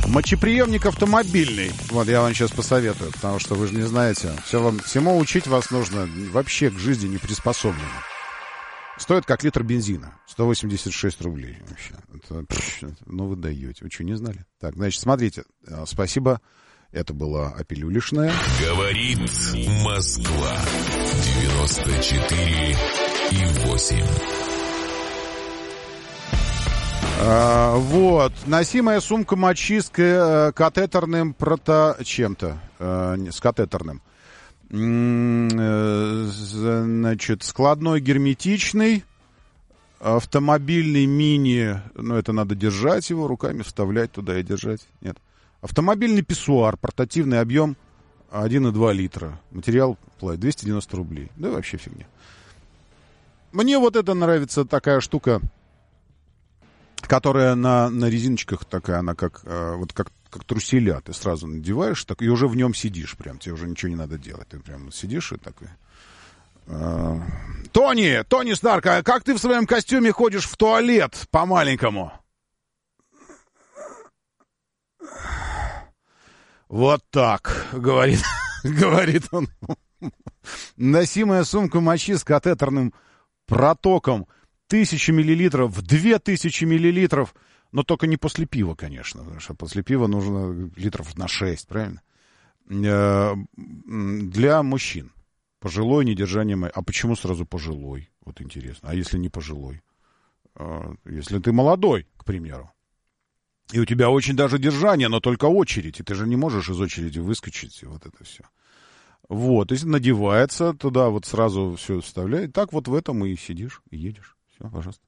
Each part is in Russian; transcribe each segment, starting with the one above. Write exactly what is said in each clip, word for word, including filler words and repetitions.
Мочеприемник автомобильный. Вот я вам сейчас посоветую, потому что вы же не знаете. Все вам, всему учить вас нужно вообще к жизни не приспособлено. Стоит как литр бензина. сто восемьдесят шесть рублей. Вообще. Это, пш, ну вы даете. Вы что, не знали? Так, значит, смотрите. Спасибо. Это была Апелюлишная. Говорит Москва. девяносто четыре и восемь. А, вот. Носимая сумка мочи с к- катетерным прото... чем-то. А, с катетерным. Значит, складной герметичный. Автомобильный мини. Ну, это надо держать его, руками вставлять туда и держать. Нет. Автомобильный писсуар. Портативный объем один и два литра. Материал платит двести девяносто рублей. Да вообще фигня. Мне вот это нравится, такая штука, которая на, на резиночках такая, она как, э, вот как, как труселя. Ты сразу надеваешь так, и уже в нем сидишь прям. Тебе уже ничего не надо делать. Ты прям сидишь и такой... Э, Тони! Тони Старк, а как ты в своем костюме ходишь в туалет по-маленькому? Вот так, говорит, говорит он. Носимая сумка мочи с катетерным протоком. Тысяча миллилитров, две тысячи миллилитров, но только не после пива, конечно, потому что после пива нужно литров на шесть, правильно? Для мужчин. Пожилой, недержание... А почему сразу пожилой? Вот интересно. А если не пожилой? Если ты молодой, к примеру, и у тебя очень даже держание, но только очередь, и ты же не можешь из очереди выскочить, и вот это все. Вот, если надевается, туда вот сразу все вставляет, так вот в этом и сидишь, и едешь. Все, пожалуйста.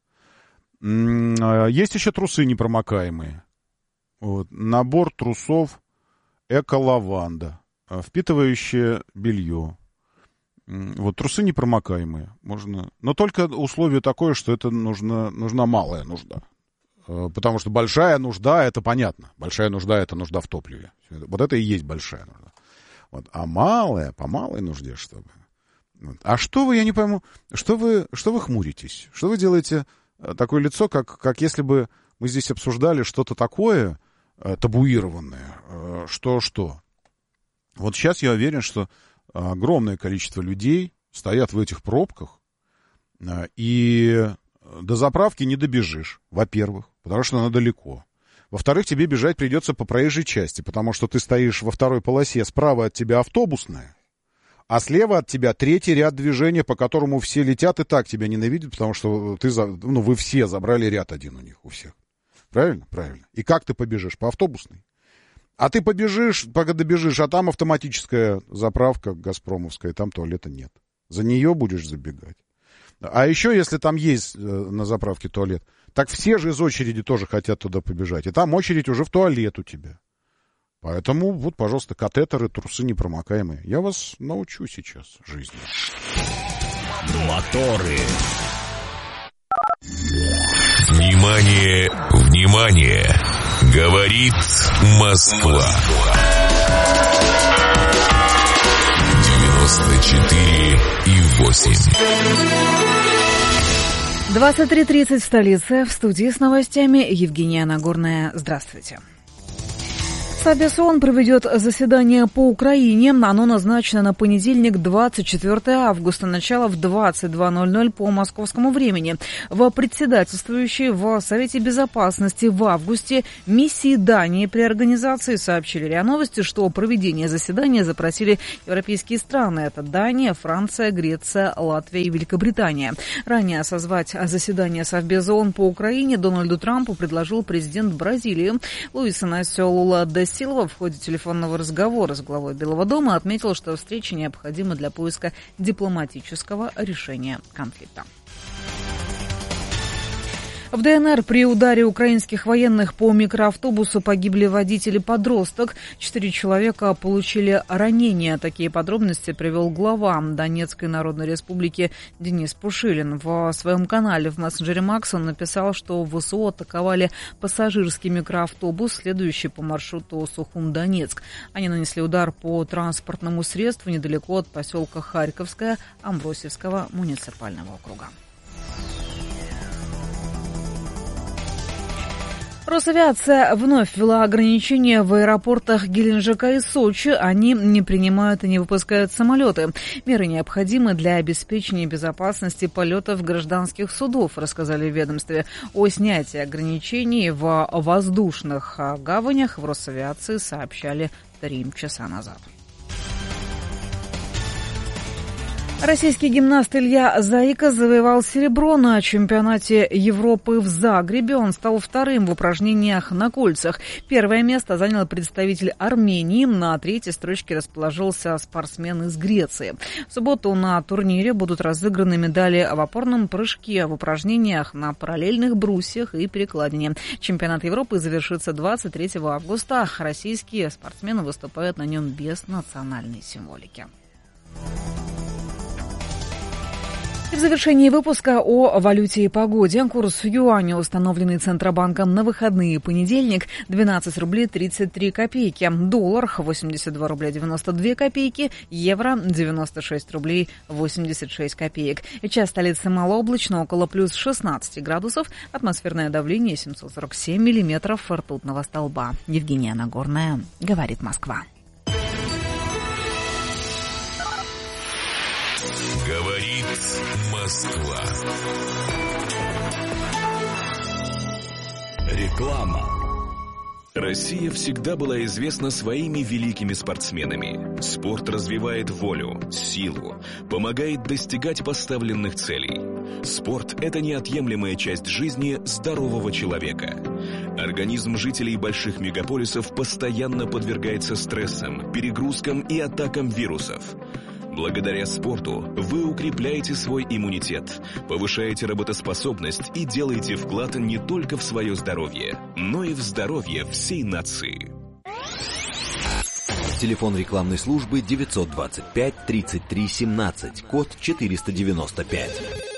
Есть еще трусы непромокаемые. Вот. Набор трусов эко-лаванда. Впитывающее белье. Вот трусы непромокаемые. Можно... Но только условие такое, что это нужно, нужна малая нужда. Потому что большая нужда, это понятно. Большая нужда — это нужда в топливе. Вот это и есть большая нужда. Вот. А малая, по малой нужде, чтобы... А что вы, я не пойму, что вы, что вы хмуритесь? Что вы делаете такое лицо, как, как если бы мы здесь обсуждали что-то такое э, табуированное? Э, что-что? Вот сейчас я уверен, что огромное количество людей стоят в этих пробках, э, и до заправки не добежишь, во-первых, потому что она далеко. Во-вторых, тебе бежать придется по проезжей части, потому что ты стоишь во второй полосе, справа от тебя автобусная, а слева от тебя третий ряд движения, по которому все летят и так тебя ненавидят, потому что ты, ну, вы все забрали ряд один у них, у всех. Правильно? Правильно. И как ты побежишь? По автобусной. А ты побежишь, пока добежишь, а там автоматическая заправка газпромовская, там туалета нет. За нее будешь забегать. А еще, если там есть на заправке туалет, так все же из очереди тоже хотят туда побежать. И там очередь уже в туалет у тебя. Поэтому, вот, пожалуйста, катетеры, трусы непромокаемые. Я вас научу сейчас жизни. Моторы. Внимание, внимание! Говорит Москва. девяносто четыре и восемь. двадцать три тридцать в столице. В студии с новостями Евгения Нагорная. Здравствуйте. Совбез ООН проведет заседание по Украине. Оно назначено на понедельник, двадцать четвёртого августа, начало в двадцать два ноль ноль по московскому времени. В председательствующей в Совете Безопасности в августе миссии Дании при организации сообщили РИА Новости, что проведение заседания запросили европейские страны. Это Дания, Франция, Греция, Латвия и Великобритания. Ранее созвать заседание Совбеза ООН по Украине Дональду Трампу предложил президент Бразилии Луис Инасио Лула да Силва. В ходе телефонного разговора с главой Белого дома отметил, что встреча необходима для поиска дипломатического решения конфликта. В ДНР при ударе украинских военных по микроавтобусу погибли водитель и подросток. Четыре человека получили ранения. Такие подробности привел глава Донецкой Народной Республики Денис Пушилин. В своем канале в мессенджере Макс он написал, что ВСУ атаковали пассажирский микроавтобус, следующий по маршруту Сухум-Донецк. Они нанесли удар по транспортному средству недалеко от поселка Харьковское Амбросевского муниципального округа. Росавиация вновь ввела ограничения в аэропортах Геленджика и Сочи. Они не принимают и не выпускают самолеты. Меры необходимы для обеспечения безопасности полетов гражданских судов, рассказали в ведомстве. О снятии ограничений в воздушных гаванях в Росавиации сообщали три часа назад. Российский гимнаст Илья Заика завоевал серебро на чемпионате Европы в Загребе. Он стал вторым в упражнениях на кольцах. Первое место занял представитель Армении. На третьей строчке расположился спортсмен из Греции. В субботу на турнире будут разыграны медали в опорном прыжке, в упражнениях на параллельных брусьях и перекладине. Чемпионат Европы завершится двадцать третьего августа. Российские спортсмены выступают на нем без национальной символики. И в завершении выпуска о валюте и погоде. Курс юаня, установленный Центробанком на выходные понедельник, двенадцать рублей тридцать три копейки. Доллар восемьдесят два рубля девяносто две копейки. Евро девяносто шесть рублей восемьдесят шесть копеек. И час столицы малооблачно, около плюс шестнадцать градусов. Атмосферное давление семьсот сорок семь миллиметров ртутного столба. Евгения Нагорная, говорит Москва. Говорит Москва. Реклама. Россия всегда была известна своими великими спортсменами. Спорт развивает волю, силу, помогает достигать поставленных целей. Спорт – это неотъемлемая часть жизни здорового человека. Организм жителей больших мегаполисов постоянно подвергается стрессам, перегрузкам и атакам вирусов. Благодаря спорту вы укрепляете свой иммунитет, повышаете работоспособность и делаете вклад не только в свое здоровье, но и в здоровье всей нации. Телефон рекламной службы девятьсот двадцать пять тридцать три семнадцать, код четыреста девяносто пять.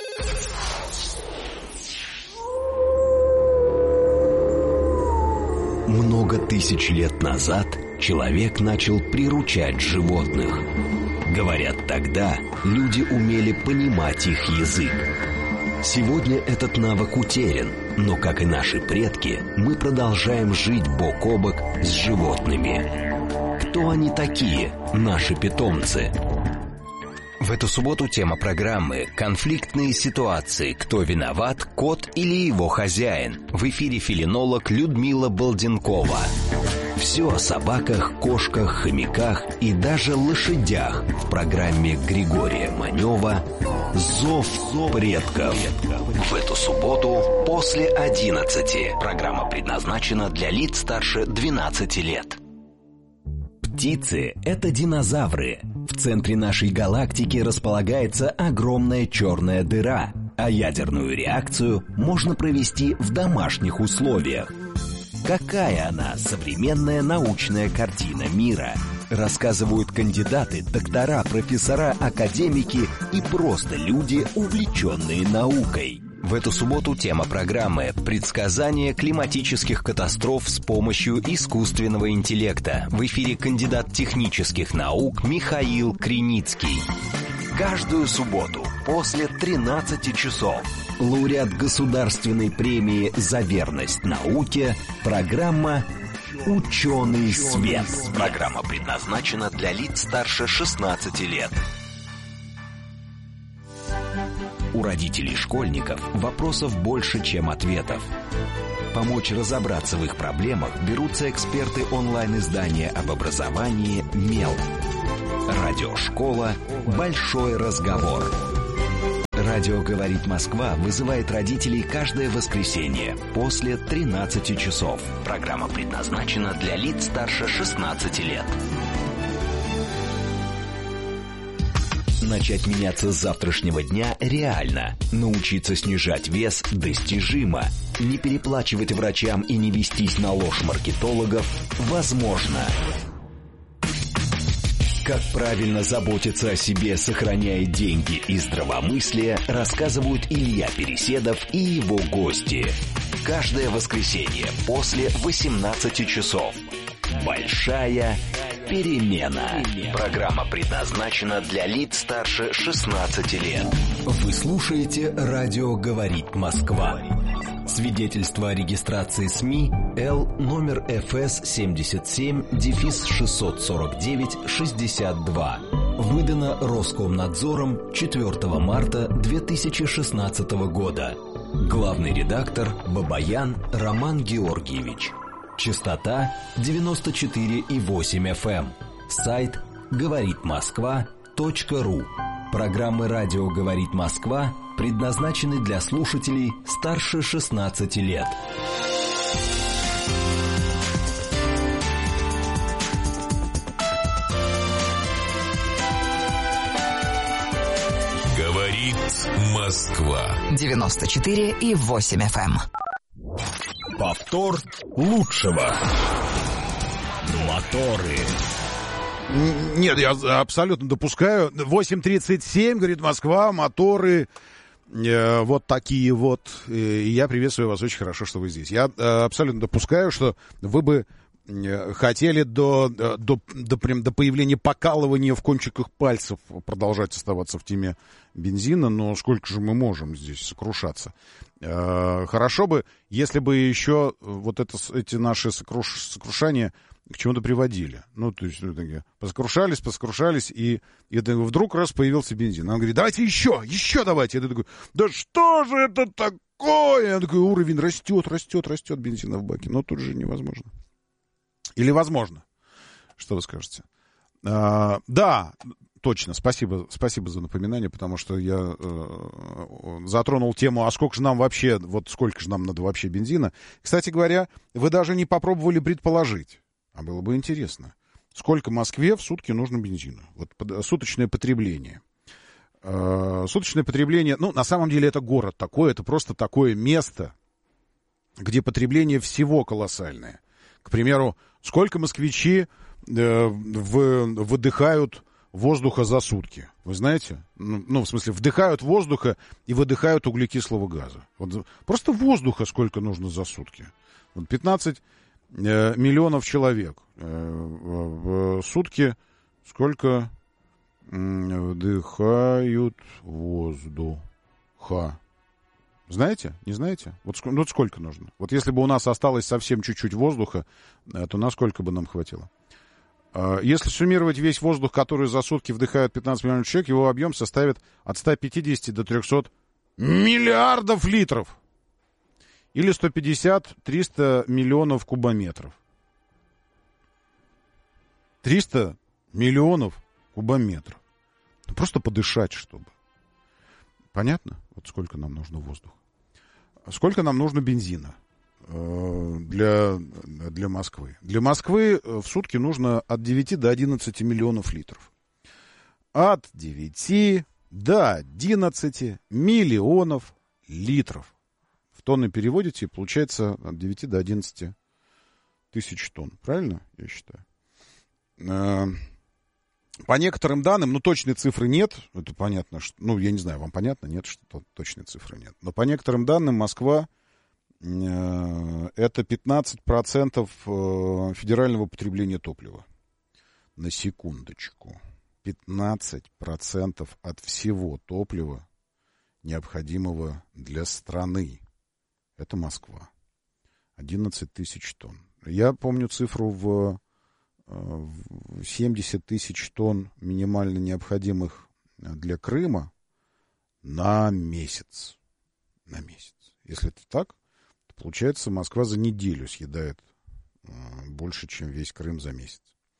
Много тысяч лет назад человек начал приручать животных. Говорят, тогда люди умели понимать их язык. Сегодня этот навык утерян, но, как и наши предки, мы продолжаем жить бок о бок с животными. Кто они такие, наши питомцы? В эту субботу тема программы «Конфликтные ситуации. Кто виноват, кот или его хозяин?» В эфире фелинолог Людмила Балденкова. Все о собаках, кошках, хомяках и даже лошадях в программе Григория Манева «Зов предков». В эту субботу после одиннадцати. Программа предназначена для лиц старше двенадцати лет. Птицы – это динозавры. В центре нашей галактики располагается огромная черная дыра, а ядерную реакцию можно провести в домашних условиях. Какая она, современная научная картина мира? Рассказывают кандидаты, доктора, профессора, академики и просто люди, увлеченные наукой. В эту субботу тема программы «Предсказание климатических катастроф с помощью искусственного интеллекта». В эфире кандидат технических наук Михаил Криницкий. Каждую субботу после тринадцати часов. Лауреат государственной премии «За верность науке» программа «Ученый свет». Программа предназначена для лиц старше шестнадцати лет. У родителей школьников вопросов больше, чем ответов. Помочь разобраться в их проблемах берутся эксперты онлайн-издания об образовании «Мел». Радиошкола «Большой разговор». Радио «Говорит Москва» вызывает родителей каждое воскресенье после тринадцати часов. Программа предназначена для лиц старше шестнадцати лет. Начать меняться с завтрашнего дня реально. Научиться снижать вес достижимо. Не переплачивать врачам и не вестись на ложь маркетологов возможно. Как правильно заботиться о себе, сохраняя деньги и здравомыслие, рассказывают Илья Переседов и его гости. Каждое воскресенье после восемнадцати часов. Большая перемена. Программа предназначена для лиц старше шестнадцати лет. Вы слушаете «Радио говорит Москва». Свидетельство о регистрации СМИ Л номер эф эс семьдесят семь шестьсот сорок девять шестьдесят два. Выдано Роскомнадзором четвёртого марта две тысячи шестнадцатого года. Главный редактор Бабаян Роман Георгиевич. Частота девяносто четыре и восемь эф эм. Сайт говорит москва точка ру. Программы «Радио говорит Москва» предназначены для слушателей старше шестнадцати лет. Говорит Москва. девяносто четыре и восемь эф эм. Повтор лучшего. Моторы. Нет, я абсолютно допускаю. восемь тридцать семь, говорит Москва, моторы э, вот такие вот. И я приветствую вас, очень хорошо, что вы здесь. Я э, абсолютно допускаю, что вы бы э, хотели до, до, до, прям, до появления покалывания в кончиках пальцев продолжать оставаться в теме бензина, но сколько же мы можем здесь сокрушаться? Э, хорошо бы, если бы еще вот это, эти наши сокруш, сокрушания к чему-то приводили. Ну, то есть, ну, такие, посокрушались, посокрушались, и, и это, вдруг раз появился бензин. Он говорит, давайте еще, еще давайте. Я такой, да что же это такое? Я такой, уровень растет, растет, растет бензина в баке. Но тут же невозможно. Или возможно? Что вы скажете? А, да, точно, спасибо, спасибо за напоминание, потому что я э, затронул тему, а сколько же нам вообще, вот сколько же нам надо вообще бензина. Кстати говоря, вы даже не попробовали предположить. А было бы интересно, сколько Москве в сутки нужно бензина? Вот суточное потребление. Э, суточное потребление, ну, на самом деле это город такой, это просто такое место, где потребление всего колоссальное. К примеру, сколько москвичи э, в, выдыхают воздуха за сутки? Вы знаете? Ну, ну, в смысле, вдыхают воздуха и выдыхают углекислого газа. Вот, просто воздуха сколько нужно за сутки? Вот пятнадцать миллионов человек. В сутки сколько вдыхают воздуха? Знаете? Не знаете? Вот, ну, вот сколько нужно? Вот если бы у нас осталось совсем чуть-чуть воздуха, то насколько бы нам хватило? Если суммировать весь воздух, который за сутки вдыхают пятнадцать миллионов человек, его объем составит от ста пятидесяти до трехсот миллиардов литров. Или сто пятьдесят - триста миллионов кубометров. триста миллионов кубометров. Ну, просто подышать, чтобы. Понятно? Вот сколько нам нужно воздуха. Сколько нам нужно бензина э, для, для Москвы? Для Москвы в сутки нужно от девяти до одиннадцати миллионов литров. От девяти до одиннадцати миллионов литров. Тонны переводите, и получается от девяти до одиннадцати тысяч тонн. Правильно, я считаю? По некоторым данным, ну, точной цифры нет. Это понятно, что, ну, я не знаю, вам понятно, нет, что точной цифры нет. Но по некоторым данным Москва э, это пятнадцать процентов федерального потребления топлива. На секундочку. пятнадцать процентов от всего топлива, необходимого для страны. Это Москва. одиннадцать тысяч тонн. Я помню цифру в семьдесят тысяч тонн минимально необходимых для Крыма на месяц. На месяц. Если это так, то получается, Москва за неделю съедает больше, чем весь Крым за месяц.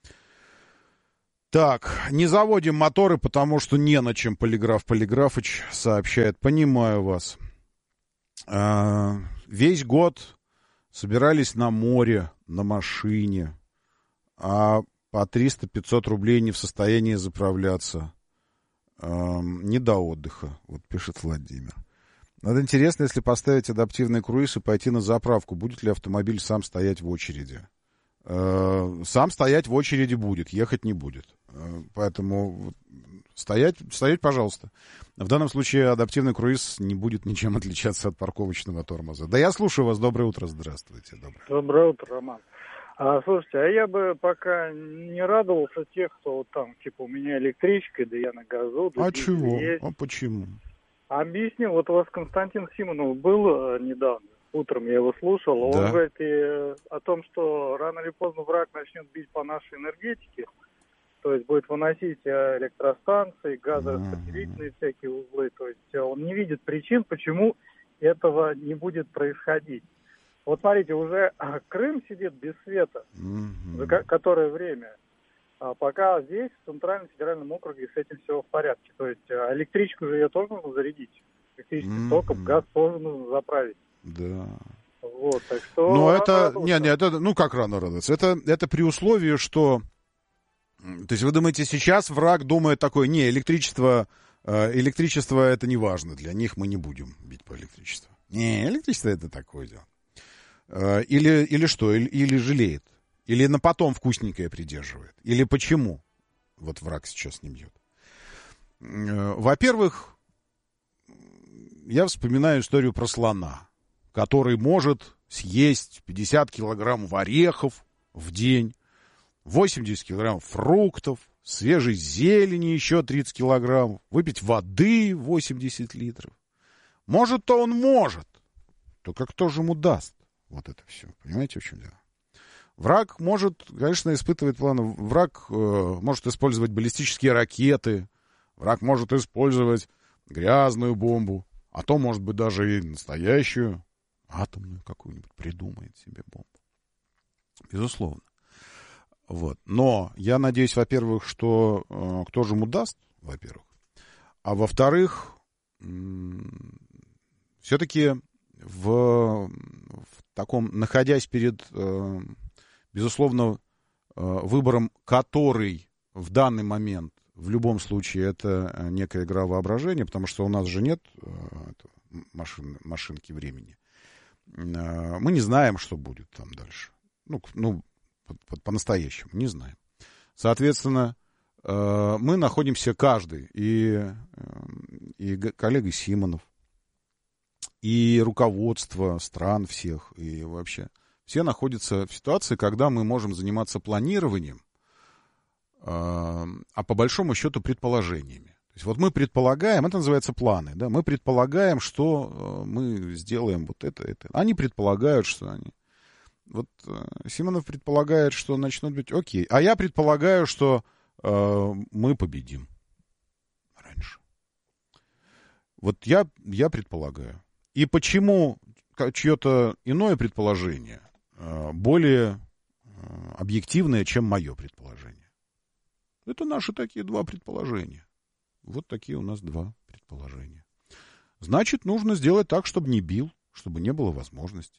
Так, не заводим моторы, потому что не на чем, Полиграф Полиграфыч сообщает. Понимаю вас. А, весь год собирались на море, на машине, а по триста-пятьсот рублей не в состоянии заправляться. А, не до отдыха, вот пишет Владимир. Надо интересно, если поставить адаптивный круиз и пойти на заправку, будет ли автомобиль сам стоять в очереди? А, сам стоять в очереди будет, ехать не будет. А, поэтому стоять, стоять, пожалуйста. В данном случае адаптивный круиз не будет ничем отличаться от парковочного тормоза. Да, я слушаю вас. Доброе утро. Здравствуйте. Доброе, Доброе утро, Роман. А, слушайте, а я бы пока не радовался тех, кто вот там, типа, у меня электричка, да я на газу. Да а чего? Есть. А почему? Объясню. Вот у вас Константин Симонов был э, недавно утром я его слушал, Да. он говорит и о том, что рано или поздно враг начнет бить по нашей энергетике, то есть будет выносить электростанции, газораспределительные mm-hmm. всякие узлы, то есть он не видит причин, почему этого не будет происходить. Вот смотрите, уже Крым сидит без света, mm-hmm. за ко- которое время, а пока здесь, в Центральном федеральном округе, с этим все в порядке. То есть электричку же ее тоже нужно зарядить, электрическим mm-hmm. током, газ тоже нужно заправить. Да. Вот, так что... Но это, не, не, это, ну как рано радоваться? Это, это при условии, что... То есть вы думаете, сейчас враг думает такой, не, электричество, электричество это не важно, для них мы не будем бить по электричеству. Не, электричество это такое дело. Или, или что, или, или жалеет, или на потом вкусненькое придерживает, или почему вот враг сейчас не бьет. Во-первых, я вспоминаю историю про слона, который может съесть пятьдесят килограммов орехов в день, восемьдесят килограммов фруктов, свежей зелени еще тридцать килограммов, выпить воды восемьдесят литров. Может-то он может, только кто же ему даст вот это все? Понимаете, в чем дело? Враг может, конечно, испытывать планы. Враг э, может использовать баллистические ракеты, враг может использовать грязную бомбу, а то, может быть, даже и настоящую атомную какую-нибудь придумает себе бомбу. Безусловно. Вот. Но я надеюсь, во-первых, что э, кто же ему даст, во-первых. А во-вторых, м- все-таки в, в таком, находясь перед, э, безусловно, э, выбором, который в данный момент, в любом случае, это некая игра воображения, потому что у нас же нет э, машин, машинки времени. Э, мы не знаем, что будет там дальше. Ну, ну по-настоящему, не знаем. Соответственно, мы находимся каждый, и, и коллега Симонов, и руководство стран всех, и вообще все находятся в ситуации, когда мы можем заниматься планированием, а по большому счету предположениями. То есть вот мы предполагаем, это называется планы, да, мы предполагаем, что мы сделаем вот это, это. Они предполагают, что они... Вот э, Симонов предполагает, что начнут быть окей. А я предполагаю, что э, мы победим раньше. Вот я, я предполагаю. И почему чье-то иное предположение э, более э, объективное, чем мое предположение? Это наши такие два предположения. Вот такие у нас два предположения. Значит, нужно сделать так, чтобы не бил, чтобы не было возможности.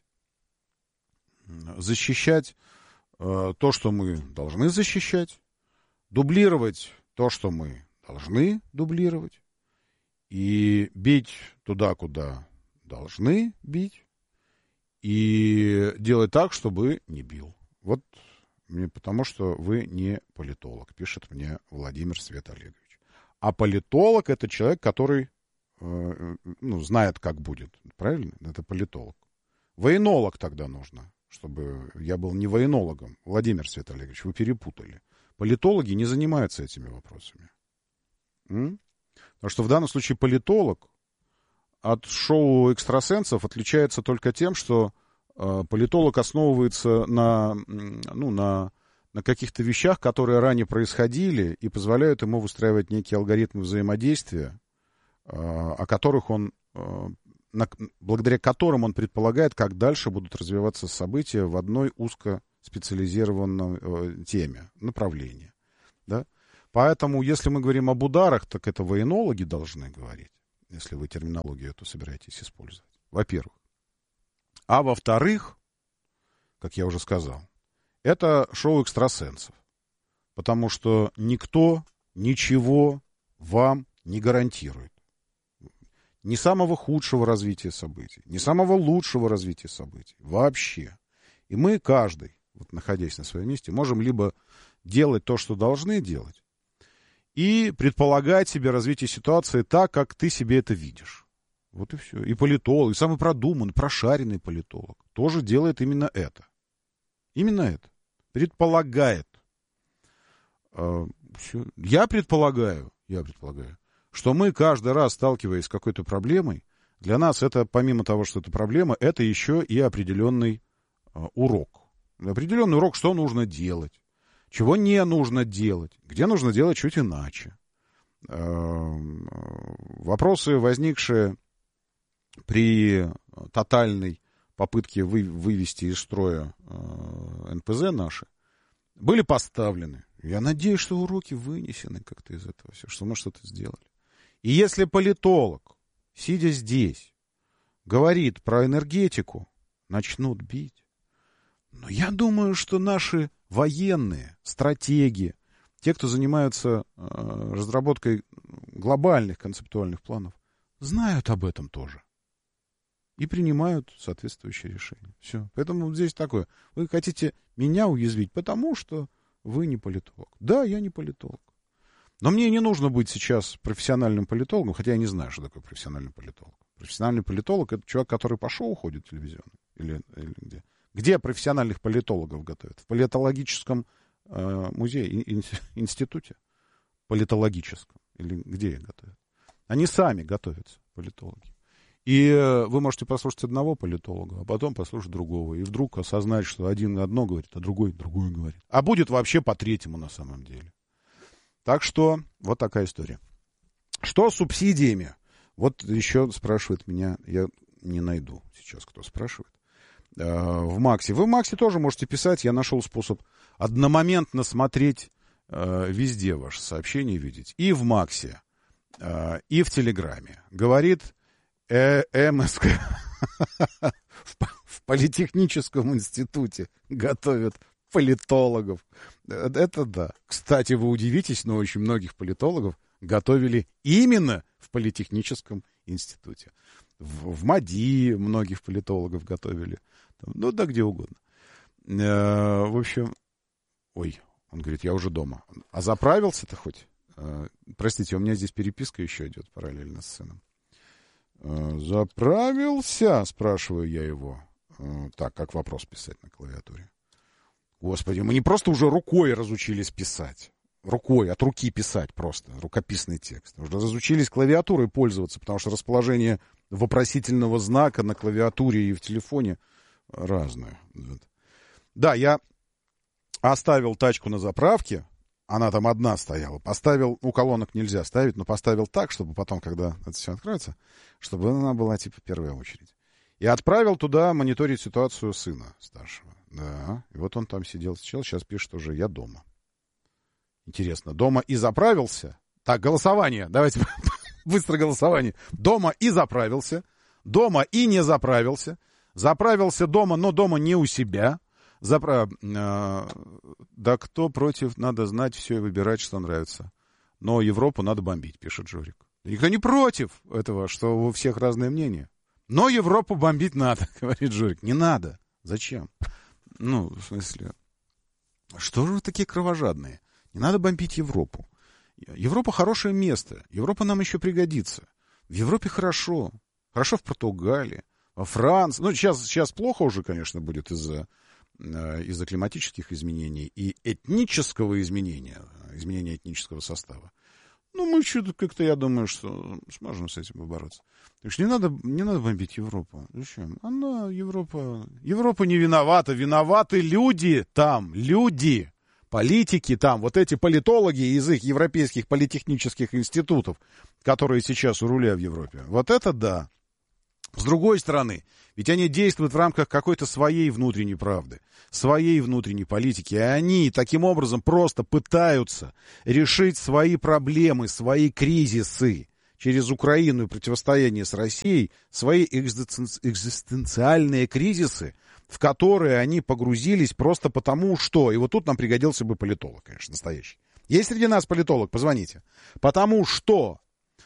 Защищать э, то, что мы должны защищать, дублировать то, что мы должны дублировать, и бить туда, куда должны бить, и делать так, чтобы не бил. Вот мне, потому что вы не политолог, пишет мне Владимир Свет Олегович. А политолог — это человек, который э, ну, знает, как будет. Правильно? Это политолог. Военолог тогда нужно. Чтобы я был не военологом. Владимир Свет Олегович, вы перепутали. Политологи не занимаются этими вопросами. М? Потому что в данном случае политолог от шоу экстрасенсов отличается только тем, что э, политолог основывается на, ну, на, на каких-то вещах, которые ранее происходили, и позволяют ему выстраивать некие алгоритмы взаимодействия, э, о которых он... Э, На, благодаря которым он предполагает, как дальше будут развиваться события в одной узкоспециализированной э, теме, направлении. Да? Поэтому, если мы говорим об ударах, так это военологи должны говорить, если вы терминологию эту собираетесь использовать, во-первых. А во-вторых, как я уже сказал, это шоу экстрасенсов. Потому что никто ничего вам не гарантирует. Ни самого худшего развития событий, ни самого лучшего развития событий. Вообще. И мы, каждый, вот находясь на своем месте, можем либо делать то, что должны делать, и предполагать себе развитие ситуации так, как ты себе это видишь. Вот и все. И политолог, и самый продуманный, прошаренный политолог тоже делает именно это. Именно это. Предполагает. Я предполагаю, я предполагаю, что мы каждый раз, сталкиваясь с какой-то проблемой, Для нас это, помимо того, что это проблема, это еще и определенный э, урок. Определенный урок, что нужно делать, чего не нужно делать, где нужно делать чуть иначе. Э, вопросы, возникшие при тотальной попытке вы, вывести из строя э, эн пэ зэ наши, были поставлены. Я надеюсь, что уроки вынесены как-то из этого все, что мы что-то сделали. И если политолог, сидя здесь, говорит про энергетику, начнут бить. Но я думаю, что наши военные, стратеги, те, кто занимаются э, разработкой глобальных концептуальных планов, знают об этом тоже. И принимают соответствующие решения. Все. Поэтому вот здесь такое. Вы хотите меня уязвить, потому что вы не политолог. Да, я не политолог. Но мне не нужно быть сейчас профессиональным политологом, хотя я не знаю, что такое профессиональный политолог. Профессиональный политолог — это человек, который по шоу ходит телевизионно. Или, или где? Где профессиональных политологов готовят? В политологическом э, музее, ин, институте политологическом. Или где их готовят? Они сами готовятся, политологи. И э, вы можете послушать одного политолога, а потом послушать другого. И вдруг осознать, что один одно говорит, а другой другое говорит. А будет вообще по третьему на самом деле. Так что вот такая история. Что с субсидиями? Вот еще спрашивает меня, я не найду сейчас, кто спрашивает. Э, в Максе. Вы в Максе тоже можете писать. Я нашел способ одномоментно смотреть э, везде ваши сообщения, видеть. И в Максе, э, и в Телеграме. Говорит э, эм эс ка. В политехническом институте готовят политологов. Это да. Кстати, вы удивитесь, но очень многих политологов готовили именно в политехническом институте. В, в МАДИ многих политологов готовили. Ну да, где угодно. Э, в общем, ой, он говорит, я уже дома. А заправился-то хоть? Э, простите, у меня здесь переписка еще идет параллельно с сыном. Э, заправился, спрашиваю я его. Э, так, как вопрос писать на клавиатуре? Господи, мы не просто уже рукой разучились писать. Рукой, от руки писать просто. Рукописный текст. Уже разучились клавиатурой пользоваться, потому что расположение вопросительного знака на клавиатуре и в телефоне разное. Да, я оставил тачку на заправке. Она там одна стояла. Поставил, у колонок нельзя ставить, но поставил так, чтобы потом, когда это все откроется, чтобы она была типа первая очередь. И отправил туда мониторить ситуацию сына старшего. Да, и вот он там сидел, сидел, сейчас пишет уже, я дома. Интересно, дома и заправился? Так, голосование, давайте быстро голосование. Дома и заправился, дома и не заправился, заправился дома, но дома не у себя. Запра... Да кто против, надо знать все и выбирать, что нравится. Но Европу надо бомбить, пишет Жорик. Никто не против этого, что у всех разное мнение. Но Европу бомбить надо, говорит Жорик. Не надо. Зачем? Ну, в смысле, что же вы такие кровожадные? Не надо бомбить Европу. Европа хорошее место. Европа нам еще пригодится. В Европе хорошо. Хорошо в Португалии, во Франции. Ну, сейчас, сейчас плохо уже, конечно, будет из-за, из-за климатических изменений и этнического изменения, изменения этнического состава. Ну, мы что-то как-то, я думаю, что сможем с этим побороться. Так что не надо, не надо бомбить Европу. Зачем? Она, Европа... Европа не виновата. Виноваты люди там. Люди. Политики там. Вот эти политологи из их европейских политехнических институтов, которые сейчас у руля в Европе. Вот это да. С другой стороны, ведь они действуют в рамках какой-то своей внутренней правды, своей внутренней политики, и они таким образом просто пытаются решить свои проблемы, свои кризисы через Украину и противостояние с Россией, свои экзистенциальные кризисы, в которые они погрузились просто потому, что... И вот тут нам пригодился бы политолог, конечно, настоящий. Есть среди нас политолог? Позвоните. Потому что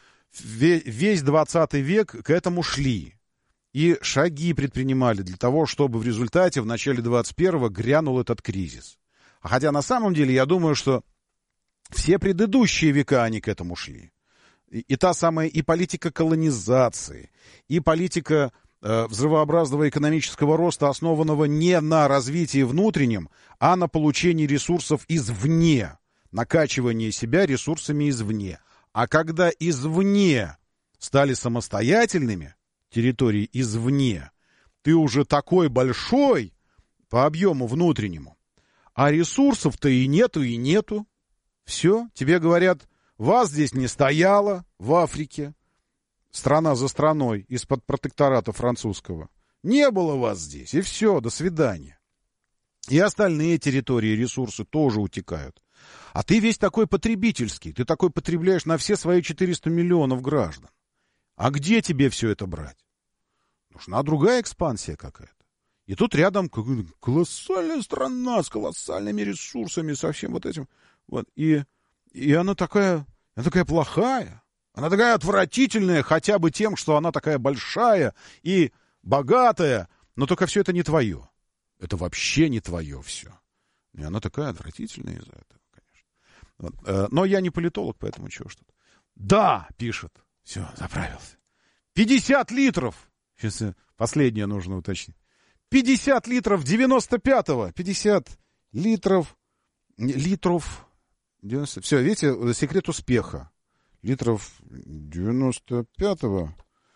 весь двадцатый век к этому шли. И шаги предпринимали для того, чтобы в результате в начале двадцать первого грянул этот кризис. А хотя на самом деле я думаю, что все предыдущие века они к этому шли. И, и та самая и политика колонизации, и политика э, взрывообразного экономического роста, основанного не на развитии внутреннем, а на получении ресурсов извне, накачивание себя ресурсами извне. А когда извне стали самостоятельными, территории извне, ты уже такой большой по объему внутреннему, а ресурсов-то и нету, и нету. Все, тебе говорят, вас здесь не стояло в Африке, страна за страной, из-под протектората французского. Не было вас здесь, и все, до свидания. И остальные территории, ресурсы тоже утекают. А ты весь такой потребительский, ты такой потребляешь на все свои четыреста миллионов граждан. А где тебе все это брать? Нужна другая экспансия какая-то. И тут рядом колоссальная страна с колоссальными ресурсами, со всем вот этим. Вот. И, и она такая, она такая плохая, она такая отвратительная хотя бы тем, что она такая большая и богатая, но только все это не твое. Это вообще не твое все. И она такая отвратительная из-за этого, конечно. Вот. Но я не политолог, поэтому чего что-то. Да, пишет. Все, заправился. пятьдесят литров. Сейчас последнее нужно уточнить. пятьдесят литров девяносто пятого. пятьдесят литров. Литров. девяносто. Все, видите, секрет успеха. Литров девяносто пятого.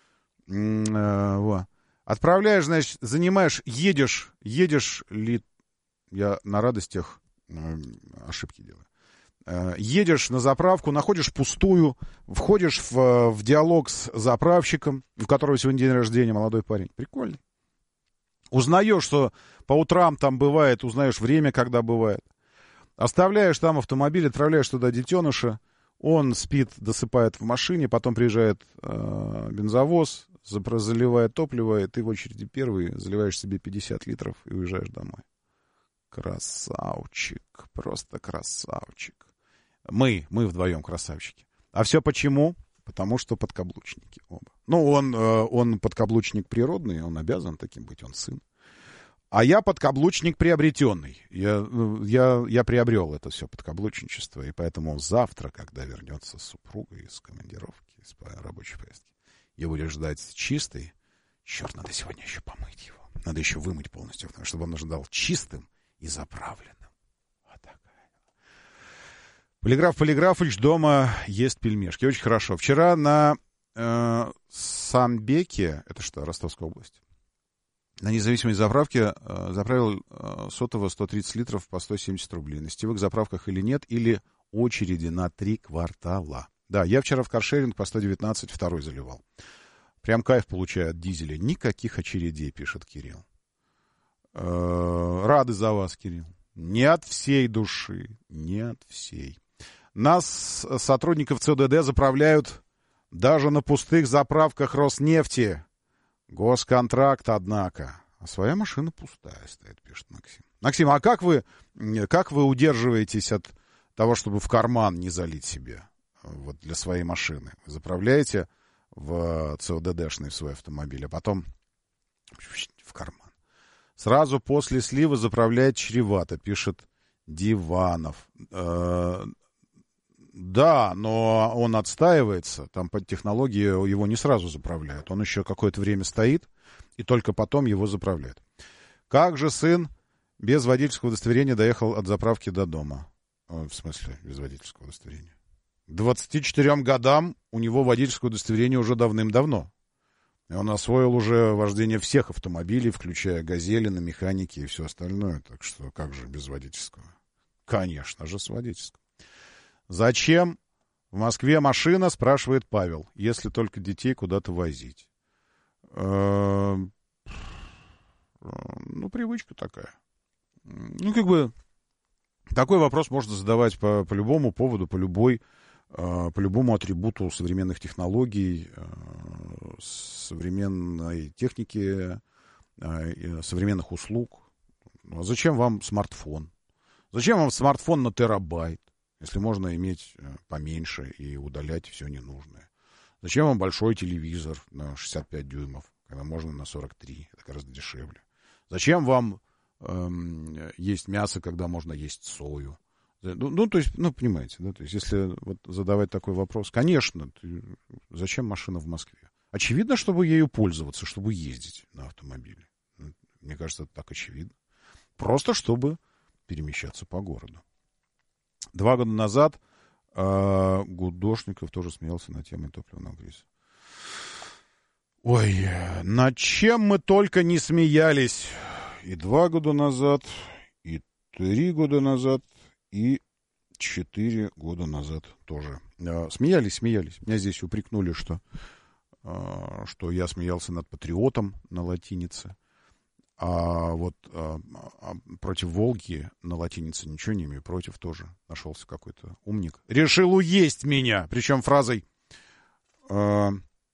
Вот. Отправляешь, значит, занимаешь, едешь, едешь, ли... я на радостях э, ошибки делаю. Э, едешь на заправку, находишь пустую, входишь в, в диалог с заправщиком, у которого сегодня день рождения, молодой парень. Прикольный. Узнаешь, что по утрам там бывает, узнаешь время, когда бывает. Оставляешь там автомобиль, отправляешь туда детеныша, он спит, досыпает в машине, потом приезжает э, бензовоз, заливает топливо, и ты в очереди первый заливаешь себе пятьдесят литров и уезжаешь домой. Красавчик, просто красавчик. Мы, мы вдвоем красавчики. А все почему? Потому что подкаблучники оба. Ну, он, он подкаблучник природный, он обязан таким быть, он сын. А я подкаблучник приобретенный. Я, я, я приобрел это все подкаблучничество, и поэтому завтра, когда вернется супруга из командировки, из рабочей поездки, и будешь ждать чистый. Черт, надо сегодня еще помыть его. Надо еще вымыть полностью, чтобы он ожидал чистым и заправленным. Вот такая. Полиграф Полиграфович дома ест пельмешки. Очень хорошо. Вчера на э, Самбеке, это что, Ростовская область, на независимой заправке э, заправил э, сотового сто тридцать литров по сто семьдесят рублей. На сетевых заправках или нет, или очереди на три квартала. Да, я вчера в каршеринг по сто девятнадцать второй заливал. Прям кайф получаю от дизеля. Никаких очередей, пишет Кирилл. Э-э, рады за вас, Кирилл. Не от всей души. Не от всей. Нас, сотрудников ЦОДД, заправляют даже на пустых заправках Роснефти. Госконтракт, однако. А своя машина пустая стоит, пишет Максим. Максим, а как вы, как вы удерживаетесь от того, чтобы в карман не залить себе? Вот для своей машины. Вы заправляете в ЦОДДшный в свой автомобиль, а потом в карман. Сразу после слива заправлять чревато, пишет Диванов. Э-э- да, но он отстаивается. Там под технологией его не сразу заправляют. Он еще какое-то время стоит, и только потом его заправляют. Как же сын без водительского удостоверения доехал от заправки до дома? О, в смысле, без водительского удостоверения? К двадцати четырем годам у него водительское удостоверение уже давным-давно. И он освоил уже вождение всех автомобилей, включая «Газели», на механике и все остальное. Так что как же без водительского? Конечно же, с водительского. Зачем в Москве машина, спрашивает Павел, если только детей куда-то возить? Ну, привычка такая. Ну, как бы, такой вопрос можно задавать по, по любому поводу, по любой, по любому атрибуту современных технологий, современной техники, современных услуг. А зачем вам смартфон? Зачем вам смартфон на терабайт, если можно иметь поменьше и удалять все ненужное? Зачем вам большой телевизор на шестьдесят пять дюймов, когда можно на сорок три? Это гораздо дешевле. Зачем вам эм, есть мясо, когда можно есть сою? Ну, ну, то есть, ну, понимаете, да, то есть, если вот задавать такой вопрос, конечно, ты, зачем машина в Москве? Очевидно, чтобы ею пользоваться, чтобы ездить на автомобиле. Мне кажется, это так очевидно. Просто чтобы перемещаться по городу. Два года назад э, Гудошников тоже смеялся на тему топливного кризиса. Ой, над чем мы только не смеялись. И два года назад, и три года назад, и четыре года назад тоже. Смеялись, смеялись. Меня здесь упрекнули, что, что я смеялся над патриотом на латинице. А вот а, а против Волги на латинице ничего не имею. Против тоже нашелся какой-то умник. Решил уесть меня. Причем фразой... А,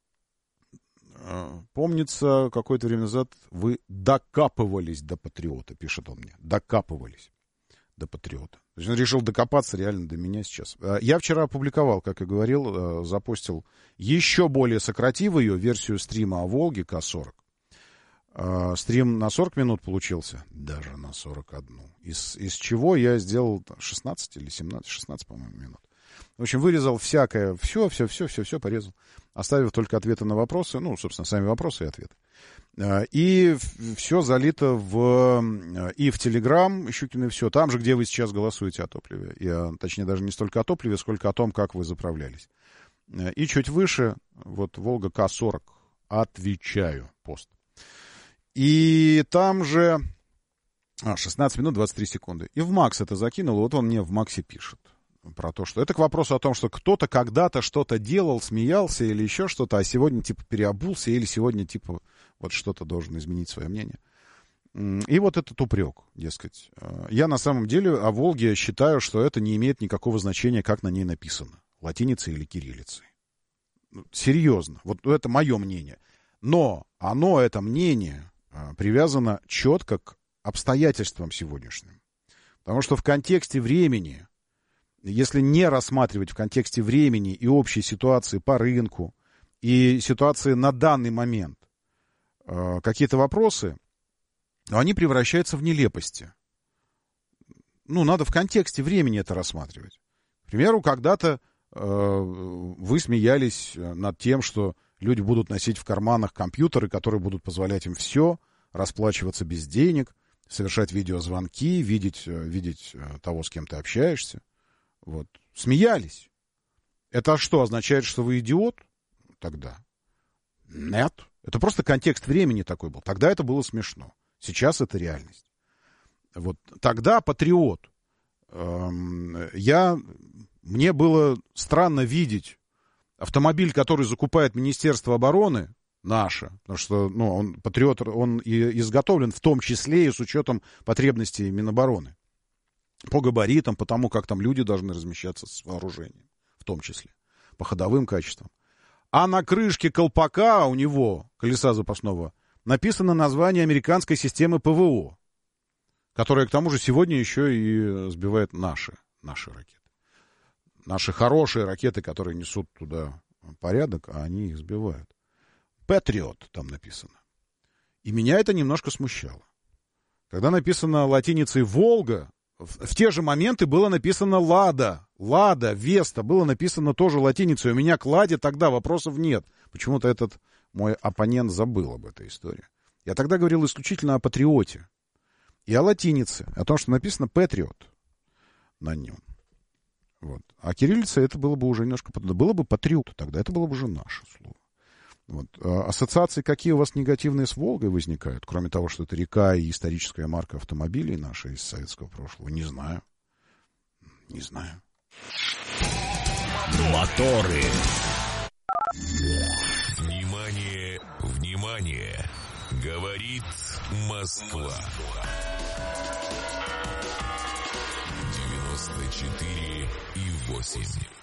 Помнится, какое-то время назад вы докапывались до патриота, пишет он мне. Докапывались до патриота. То есть он решил докопаться реально до меня сейчас. Я вчера опубликовал, как и говорил, запостил еще более сократив ее версию стрима о Волге К сорок. Стрим на сорок минут получился, даже на сорок один. Из, из чего я сделал шестнадцать или семнадцать, шестнадцать, по-моему, минут. В общем, вырезал всякое, все, все, все, все, все порезал, оставив только ответы на вопросы, ну, собственно, сами вопросы и ответы. И все залито в, и в Телеграм, Щукин и все, там же, где вы сейчас голосуете о топливе. И, точнее, даже не столько о топливе, сколько о том, как вы заправлялись. И чуть выше, вот, Волга К сорок, отвечаю, пост. И там же, а, шестнадцать минут двадцать три секунды. И в Макс это закинул, вот он мне в Максе пишет. Про то, что это к вопросу о том, что кто-то когда-то что-то делал, смеялся или еще что-то, а сегодня типа переобулся или сегодня типа вот что-то должен изменить свое мнение. И вот этот упрек, дескать. Я на самом деле о Волге считаю, что это не имеет никакого значения, как на ней написано. Латиницей или кириллицей. Серьезно. Вот это мое мнение. Но оно, это мнение, привязано четко к обстоятельствам сегодняшним. Потому что в контексте времени... Если не рассматривать в контексте времени и общей ситуации по рынку и ситуации на данный момент э, какие-то вопросы, они превращаются в нелепости. Ну, надо в контексте времени это рассматривать. К примеру, когда-то э, вы смеялись над тем, что люди будут носить в карманах компьютеры, которые будут позволять им все, расплачиваться без денег, совершать видеозвонки, видеть, видеть того, с кем ты общаешься. Вот. Смеялись. Это что, означает, что вы идиот? Тогда. Нет. Это просто контекст времени такой был. Тогда это было смешно. Сейчас это реальность. Вот. Тогда патриот. Эм, я, мне было странно видеть автомобиль, который закупает Министерство обороны, наше, потому что ну, он, патриот, он и изготовлен в том числе и с учетом потребностей Минобороны. По габаритам, по тому, как там люди должны размещаться с вооружением, в том числе, по ходовым качествам. А на крышке колпака у него, колеса запасного, написано название американской системы ПВО, которая, к тому же, сегодня еще и сбивает наши, наши ракеты. Наши хорошие ракеты, которые несут туда порядок, а они их сбивают. Патриот там написано. И меня это немножко смущало. Когда написано латиницей «Волга», в те же моменты было написано «Лада», «Лада», «Веста», было написано тоже латиницей. У меня к «Ладе» тогда вопросов нет. Почему-то этот мой оппонент забыл об этой истории. Я тогда говорил исключительно о патриоте. И о латинице, о том, что написано «Патриот» на нем. Вот. А кириллица это было бы уже немножко... Было бы «Патриот», тогда это было бы уже наше слово. Вот. Ассоциации какие у вас негативные с Волгой возникают, кроме того, что это река и историческая марка автомобилей нашей из советского прошлого? Не знаю. Не знаю. Моторы. Внимание, внимание. Говорит Москва. девяносто четыре и восемь.